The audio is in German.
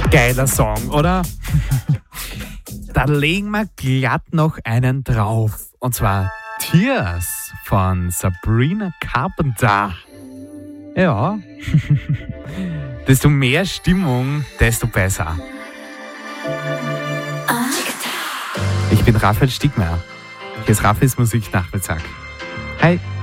Geiler Song, oder? Da legen wir glatt noch einen drauf. Und zwar Tears von Sabrina Carpenter. Ja. Desto mehr Stimmung, desto besser. Ich bin Raphael Stigmeier. Hier ist Raphaels Musiknachmittag. Hi.